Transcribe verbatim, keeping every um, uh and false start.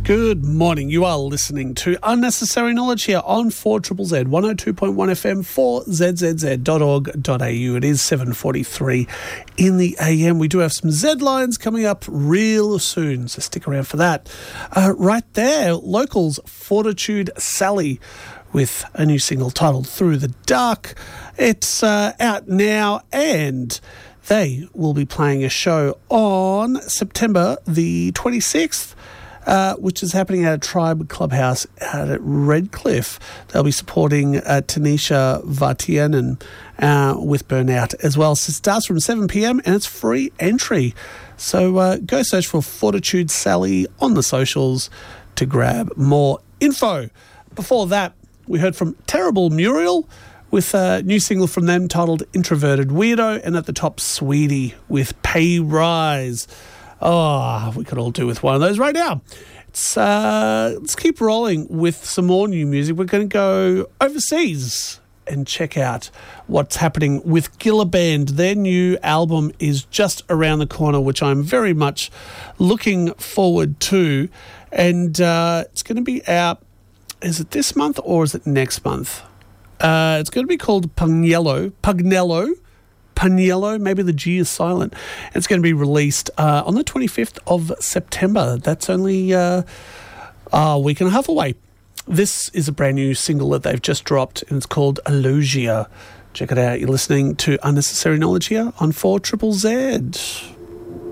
Good morning. You are listening to Unnecessary Knowledge here on four Z Z Z, one oh two point one F M, four Z Z Z dot org dot A U. It is seven forty-three in the A M. We do have some Z lines coming up real soon, so stick around for that. Uh, right there, locals Fortitude Sally with a new single titled Through the Dark. It's uh, out now, and they will be playing a show on September the twenty-sixth. Uh, which is happening at a Tribe Clubhouse out at Redcliffe. They'll be supporting uh, Tanisha Vartianen uh, with Burnout as well. So it starts from seven p.m. and it's free entry. So uh, go search for Fortitude Sally on the socials to grab more info. Before that, we heard from Terrible Muriel with a new single from them titled Introverted Weirdo, and at the top, Sweetie with Pay Rise. Oh, we could all do with one of those right now. It's, uh, let's keep rolling with some more new music. We're going to go overseas and check out what's happening with Gilla Band. Their new album is just around the corner, which I'm very much looking forward to. And uh, it's going to be out, is it this month or is it next month? Uh, it's going to be called Pugnello. Pugnello. Paniello, maybe the G is silent. It's going to be released uh, on the twenty-fifth of September. That's only uh, a week and a half away. This is a brand new single that they've just dropped, and it's called Illusia. Check it out. You're listening to Unnecessary Knowledge here on four Z Z Z.